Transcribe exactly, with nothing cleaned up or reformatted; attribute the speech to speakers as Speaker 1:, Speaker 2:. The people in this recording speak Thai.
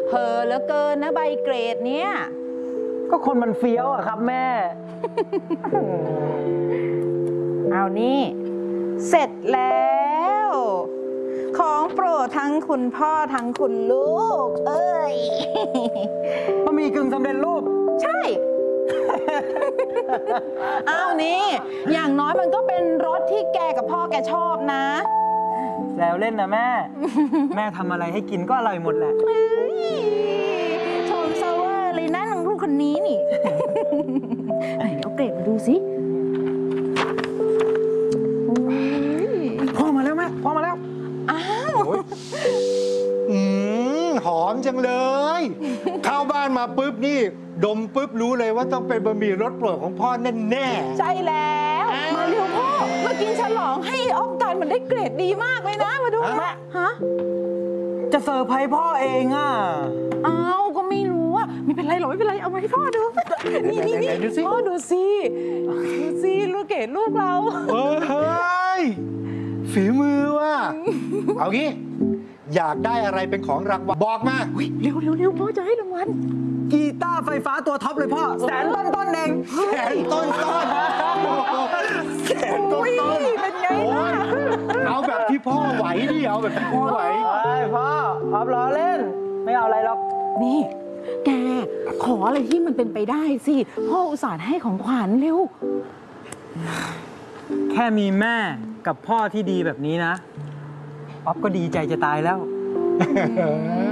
Speaker 1: เพอเหลือเกินนะใบเกรดเนี้ย
Speaker 2: ก็คนมันเฟี้ยวอะครับแม่
Speaker 1: เอานี่เสร็จแล้ว ของโปรดทั้งคุณพ่อทั้งคุณลูกเอ้ย
Speaker 2: บะหมี่กึ่งสำเร็จรูป
Speaker 1: ใช่ เอานี่อย่างน้อยมันก็เป็นรสที่แกกับพ่อแกชอบนะ
Speaker 2: แซวเล่นนะแม่ แม่ทำอะไรให้กินก็อร่อยหมดแหละ
Speaker 1: ชมเซเวอร์เลยนะน้องลูกคนนี้นี่ไหนเอาเกรดมาดูสิ
Speaker 2: พ่อมาแล้วแม่พ่อมาแล้ว
Speaker 1: อ้าว
Speaker 3: อืมหอมจังเลย เข้าบ้านมาปุ๊บนี่ดมปุ๊บรู้เลยว่าต้องเป็นบะหมี่รสโปรดของพ่อแน่ๆ
Speaker 1: ใช่แล้วมาเร็วพ่อมากินฉลองให้ออฟกันมันได้เกรดดีมากเลยนะมาดูแม่ฮะ
Speaker 2: จะเซอร์ไพรส์พ่อเองอ่ะ
Speaker 1: อ้าวก็ไม่รู้อ่ะไม่เป็นไรหรอกไม่เป็นไรเอามาให้พ่อดูนี่นี่นี่พ่อดูสิดูสิลูกเกดลูกเรา
Speaker 3: เฮ้ยฝีมือว่ะเอางี้อยากได้อะไรเป็นของรางวัลบอกมา
Speaker 1: เร็วเร็วเร็วพ่อจะให้รางวัล
Speaker 2: กีตาร์ไฟฟ้าตัวท็อปเลยพ่อแสนต้นต้นเอง
Speaker 3: แสนต้นต้นแสนต้นต้น
Speaker 1: เป็นไงล่ะ
Speaker 3: เอาแบบที่พ่อไหวดิเอาแบบที่พ่อไหว
Speaker 2: พ่อออฟล้อเล่นไม่เอาอะไรหรอก
Speaker 1: นี่แกขออะไรที่มันเป็นไปได้สิพ่ออุตส่าห์ให้ของขวัญเร็ว
Speaker 2: แค่มีแม่กับพ่อที่ดีแบบนี้นะออฟก็ดีใจจะตายแล้ว